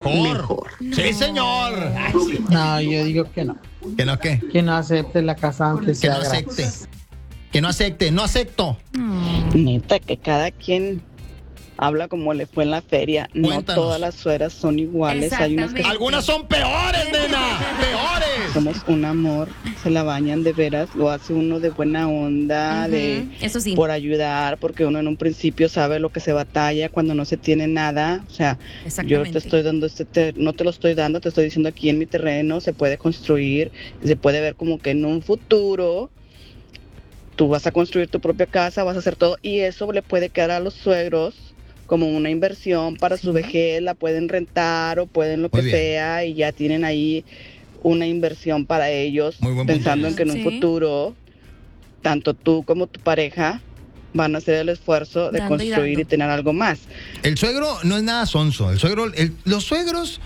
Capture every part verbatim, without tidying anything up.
mejor. Mejor. Sí, señor. Ay, sí. No, yo digo que no. ¿Que no qué? Que no acepte la casa aunque Que sea no gratis. acepte. Que no acepte. No acepto. Neta, que cada quien habla como le fue en la feria. No Cuéntanos. todas las suegras son iguales. Hay unas que Exactamente. Algunas son peores, nena. Peores. somos un amor, se la bañan de veras, lo hace uno de buena onda, Ujú, de eso sí. por ayudar, porque uno en un principio sabe lo que se batalla cuando no se tiene nada. O sea, yo Exactamente. te estoy dando este, te- no te lo estoy dando, te estoy diciendo aquí en mi terreno se puede construir, se puede ver como que en un futuro tú vas a construir tu propia casa, vas a hacer todo y eso le puede quedar a los suegros como una inversión para su vejez, la pueden rentar o pueden lo Muy que bien. sea y ya tienen ahí una inversión para ellos, Muy buen punto. pensando en que en un Sí. futuro tanto tú como tu pareja van a hacer el esfuerzo de Dando y construir y, dando. tener algo más. El suegro no es nada sonso. El suegro, el- los suegros,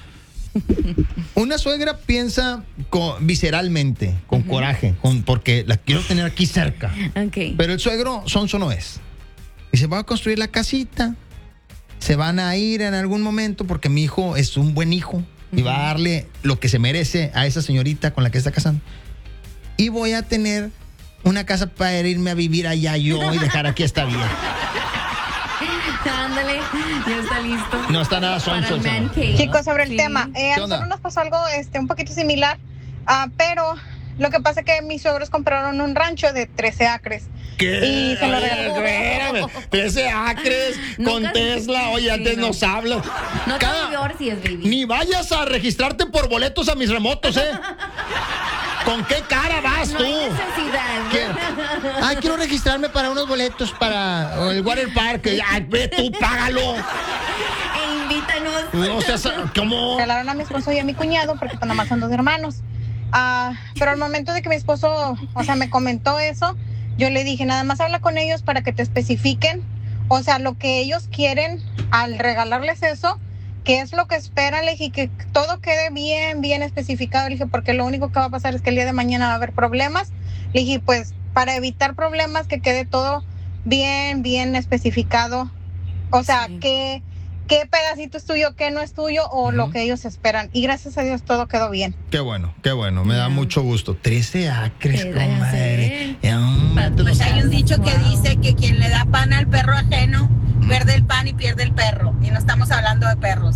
una suegra piensa con- visceralmente, con coraje, con, porque la quiero tener aquí cerca. Ok. Pero el suegro sonso no es. Y se va a construir la casita. Se van a ir en algún momento porque mi hijo es un buen hijo y va a darle lo que se merece a esa señorita con la que está casando. Y voy a tener una casa para irme a vivir allá yo y dejar aquí a esta vieja. Ándale, ya está listo. No está nada Para sonso el el señor. man cave. Chicos, sobre el Sí. tema, eh, a ¿Qué onda? nosotros nos pasó algo este, un poquito similar, ah, pero lo que pasa es que mis suegros compraron un rancho de trece acres. ¿Qué? Y se lo Oye, regaló. espérame, trece acres con Nunca- Tesla. Oye, Sí, antes no. nos hablas. No te Cada- divorcies, baby. Ni vayas a registrarte por boletos a mis remotos, ¿eh? ¿Con qué cara vas No tú? hay necesidad. ¿Qué? Ay, quiero registrarme para unos boletos para el Water Park. Ay, ve tú, págalo. E invítanos. No seas, ¿cómo? Regalaron a mi esposo y a mi cuñado porque pues, nomás son dos hermanos. Ah, pero al momento de que mi esposo, o sea, me comentó eso, yo le dije, nada más habla con ellos para que te especifiquen, o sea, lo que ellos quieren al regalarles eso, qué es lo que esperan, le dije, que todo quede bien, bien especificado, le dije, porque lo único que va a pasar es que el día de mañana va a haber problemas. Le dije, pues, para evitar problemas, que quede todo bien, bien especificado, o sea, Sí. que... qué pedacito es tuyo, qué no es tuyo o lo que ellos esperan. Y gracias a Dios todo quedó bien. Qué bueno, qué bueno. Me da Ya. mucho gusto. trece acres, Qué vaya a comadre. ser. Ya, hombre, tú Pues no hay un dicho que Wow. dice que quien le da pan al perro ajeno, pierde el pan y pierde el perro. Y no estamos hablando de perros.